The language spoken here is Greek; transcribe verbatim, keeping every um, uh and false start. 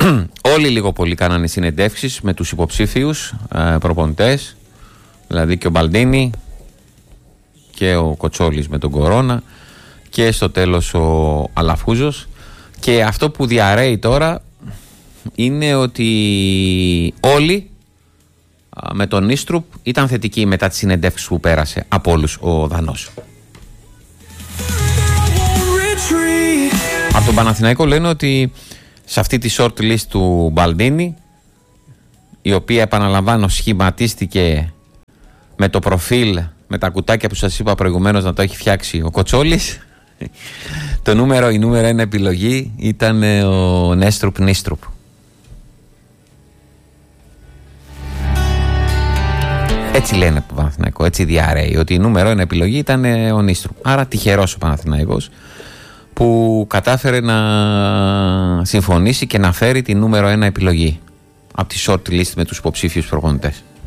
Όλοι λίγο πολύ κάνανε συνεντεύξεις με τους υποψήφιους ε, προπονητές, δηλαδή και ο Μπαλντίνι και ο Κοτσόλης με τον Κορώνα και στο τέλος ο Αλαφούζος. Και αυτό που διαρρέει τώρα είναι ότι όλοι α, με τον Νίστρουπ ήταν θετικοί μετά τις συνεντεύξεις που πέρασε από όλους ο Δανός. Από τον Παναθηναϊκό λένε ότι σε αυτή τη short list του Μπαλντίνι, η οποία επαναλαμβάνω σχηματίστηκε με το προφίλ, με τα κουτάκια που σας είπα προηγουμένως να το έχει φτιάξει ο Κοτσόλης, το νούμερο, η νούμερο ένα επιλογή ήταν ο Νέστρουπ Νίστρουπ. Έτσι λένε από το Παναθηναϊκό, έτσι διαρρέει, ότι η νούμερο ένα επιλογή ήταν ο Νίστρουπ. Άρα τυχερός ο Παναθηναϊκός που κατάφερε να συμφωνήσει και να φέρει τη νούμερο ένα επιλογή από τη short list με τους υποψήφιους προπονητές.